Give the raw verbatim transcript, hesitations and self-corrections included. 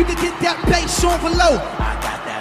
You can get that bass on for low. I got that